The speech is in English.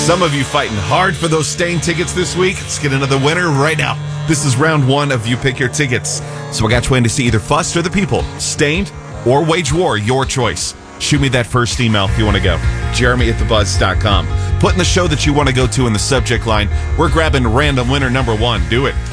Some of you fighting hard for those Staind tickets this week. Let's get another winner right now. This is round one of You Pick Your Tickets. So I got you in to see either Fust or the People, Staind or Wage War, your choice. Shoot me that first email if you want to go. Jeremy@thebuzz.com. Put in the show that you want to go to in the subject line. We're grabbing random winner number one. Do it.